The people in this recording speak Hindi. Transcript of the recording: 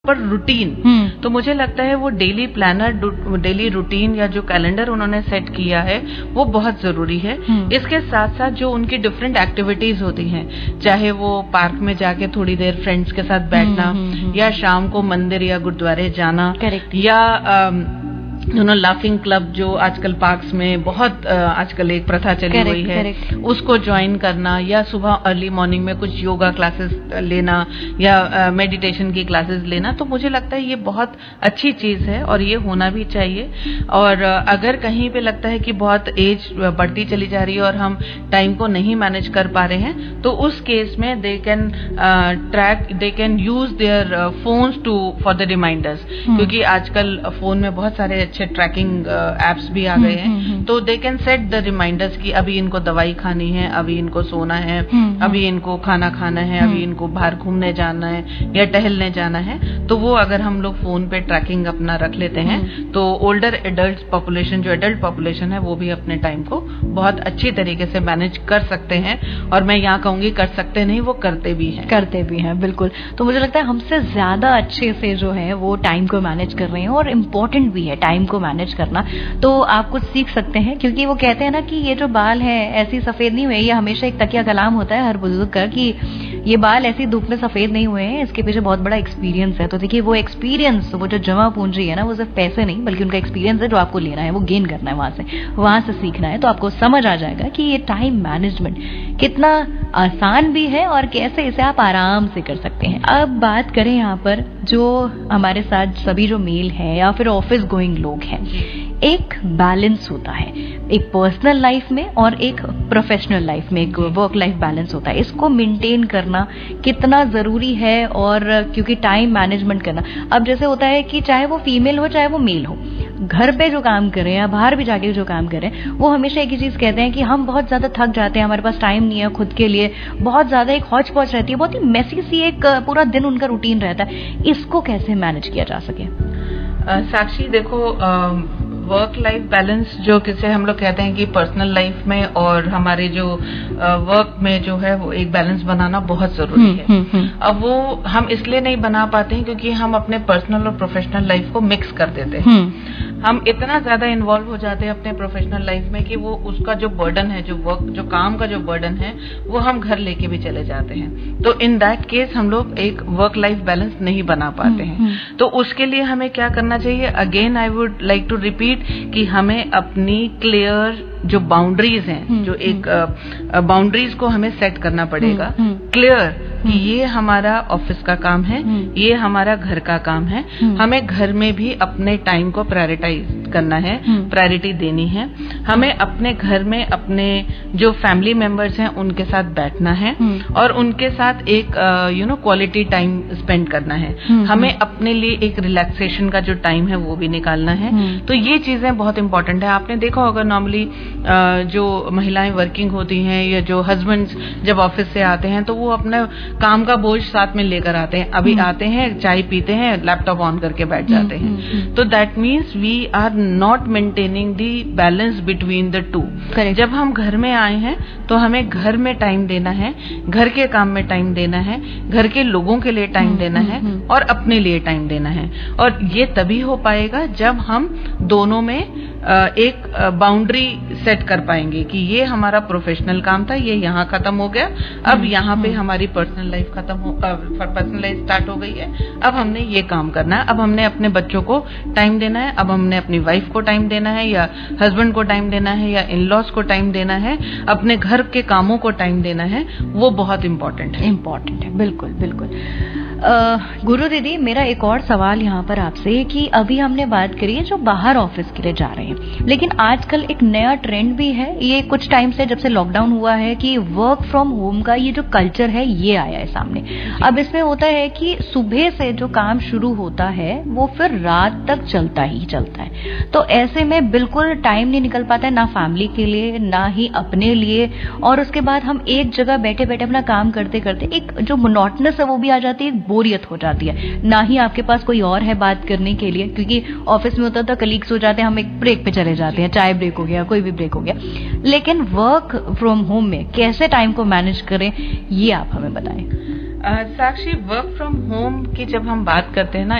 पर रूटीन, तो मुझे लगता है वो डेली प्लानर, डेली रूटीन या जो कैलेंडर उन्होंने सेट किया है वो बहुत जरूरी है। इसके साथ साथ जो उनकी डिफरेंट एक्टिविटीज होती हैं, चाहे वो पार्क में जाके थोड़ी देर फ्रेंड्स के साथ बैठना या शाम को मंदिर या गुरुद्वारे जाना, या लाफिंग क्लब जो आजकल पार्क्स में बहुत आजकल एक प्रथा चली हुई है, उसको ज्वाइन करना, या सुबह अर्ली मॉर्निंग में कुछ योगा क्लासेस लेना या मेडिटेशन की क्लासेस लेना। तो मुझे लगता है ये बहुत अच्छी चीज है और ये होना भी चाहिए। और अगर कहीं पे लगता है कि बहुत एज बढ़ती चली जा रही है और हम टाइम को नहीं मैनेज कर पा रहे हैं, तो उस केस में they can use their phones for the reminders, क्योंकि आजकल फोन में बहुत सारे अच्छे ट्रैकिंग एप्स भी आ गए हैं। तो they can set the reminders कि अभी इनको दवाई खानी है, अभी इनको सोना है, अभी इनको खाना खाना है, अभी इनको बाहर घूमने जाना है या टहलने जाना है। तो वो अगर हम लोग फोन पे ट्रैकिंग अपना रख लेते हैं तो ओल्डर एडल्ट पॉपुलेशन, जो एडल्ट पॉपुलेशन है, वो भी अपने टाइम को बहुत अच्छी तरीके से मैनेज कर सकते हैं। और मैं यहाँ कहूंगी कर सकते नहीं, वो करते भी हैं। बिल्कुल। तो मुझे लगता है हमसे ज्यादा अच्छे से जो है वो टाइम को मैनेज कर रहे हैं, और इम्पोर्टेंट भी है टाइम को मैनेज करना। तो आप कुछ सीख सकते हैं, क्योंकि वो कहते हैं ना कि ये जो बाल है ऐसी सफेद नहीं हुए। ये हमेशा एक तकिया कलाम होता है हर बुजुर्ग का कि ये बाल ऐसी धूप में सफेद नहीं हुए हैं, इसके पीछे बहुत बड़ा एक्सपीरियंस है। तो देखिए वो एक्सपीरियंस, वो जो जमा पूंजी है ना, वो सिर्फ पैसे नहीं बल्कि उनका एक्सपीरियंस है जो आपको लेना है, वो गेन करना है, वहां से सीखना है। तो आपको समझ आ जाएगा कि ये टाइम मैनेजमेंट कितना आसान भी है और कैसे इसे आप आराम से कर सकते हैं। अब बात करें यहाँ पर जो हमारे साथ सभी जो मेल है या फिर ऑफिस गोइंग लोग हैं, एक बैलेंस होता है, एक पर्सनल लाइफ में और एक प्रोफेशनल लाइफ में, एक वर्क लाइफ बैलेंस होता है। इसको मेंटेन करना कितना जरूरी है, और क्योंकि टाइम मैनेजमेंट करना, अब जैसे होता है कि चाहे वो फीमेल हो चाहे वो मेल हो, घर पे जो काम करें या बाहर भी जाके जो काम करें, वो हमेशा एक ही चीज कहते हैं कि हम बहुत ज्यादा थक जाते हैं, हमारे पास टाइम नहीं है खुद के लिए, बहुत ज्यादा एक हौच पौच रहती है, बहुत ही मेसी सी एक पूरा दिन उनका रूटीन रहता है। इसको कैसे मैनेज किया जा सके? साक्षी देखो, वर्क लाइफ बैलेंस जो किसे हम लोग कहते हैं कि पर्सनल लाइफ में और हमारे जो वर्क में जो है वो एक बैलेंस बनाना बहुत जरूरी है। अब वो हम इसलिए नहीं बना पाते हैं क्योंकि हम अपने पर्सनल और प्रोफेशनल लाइफ को मिक्स कर देते हैं। हम इतना ज्यादा इन्वॉल्व हो जाते हैं अपने प्रोफेशनल लाइफ में कि वो उसका जो बर्डन है, जो काम का जो बर्डन है, वो हम घर लेके भी चले जाते हैं। तो इन दैट केस हम लोग एक वर्क लाइफ बैलेंस नहीं बना पाते हैं। तो उसके लिए हमें क्या करना चाहिए? Again I would like to repeat कि हमें अपनी क्लियर जो बाउंड्रीज हैं, जो एक बाउंड्रीज को हमें सेट करना पड़ेगा क्लियर कि ये हमारा ऑफिस का काम है, ये हमारा घर का काम है। हमें घर में भी अपने टाइम को प्रायोरिटाइज करना है, प्रायोरिटी देनी है। हमें अपने घर में अपने जो फैमिली मेंबर्स हैं उनके साथ बैठना है और उनके साथ एक क्वालिटी टाइम स्पेंड करना है। हमें अपने लिए एक रिलैक्सेशन का जो टाइम है वो भी निकालना है। तो ये चीजें बहुत इंपॉर्टेंट है। आपने देखा होगा नॉर्मली जो महिलाएं वर्किंग होती हैं या जो हस्बैंड्स जब ऑफिस से आते हैं तो वो अपना काम का बोझ साथ में लेकर आते हैं। अभी आते हैं, चाय पीते हैं, लैपटॉप ऑन करके बैठ जाते हैं। तो that means we are not maintaining the balance between the two. जब हम घर में आए हैं तो हमें घर में टाइम देना है, घर के काम में टाइम देना है, घर के लोगों के लिए टाइम देना है और अपने लिए टाइम देना है। और ये तभी हो पाएगा जब हम दोनों में एक बाउंड्री सेट कर पाएंगे कि ये हमारा प्रोफेशनल काम था, ये यहाँ खत्म हो गया, अब यहाँ पे हमारी personal life personal life start हो गई है। अब हमने ये काम करना है, अब हमने अपने बच्चों को टाइम देना है, अब हमने अपनी वाइफ को टाइम देना है या हस्बैंड को टाइम देना है या इन लॉज को टाइम देना है, अपने घर के कामों को टाइम देना है। वो बहुत इंपॉर्टेंट है। बिल्कुल। गुरु दीदी, मेरा एक और सवाल यहाँ पर आपसे कि अभी हमने बात करी है जो बाहर ऑफिस के लिए जा रहे हैं, लेकिन आजकल एक नया ट्रेंड भी है, ये कुछ टाइम से जब से लॉकडाउन हुआ है, कि वर्क फ्रॉम होम का ये जो कल्चर है ये आया है सामने। अब इसमें होता है कि सुबह से जो काम शुरू होता है वो फिर रात तक चलता है। तो ऐसे में बिल्कुल टाइम नहीं निकल पाता है, ना फैमिली के लिए ना ही अपने लिए। और उसके बाद हम एक जगह बैठे बैठे अपना काम करते करते एक जो मोनोटोनस है वो भी आ जाती है, बोरियत हो जाती है। ना ही आपके पास कोई और है बात करने के लिए, क्योंकि ऑफिस में होता था कलीग्स हो जाते हैं, हम एक ब्रेक पे चले जाते हैं, चाय ब्रेक हो गया, कोई भी ब्रेक हो गया। लेकिन वर्क फ्रॉम होम में कैसे टाइम को मैनेज करें, ये आप हमें बताएं। साक्षी, वर्क फ्रॉम होम की जब हम बात करते हैं ना,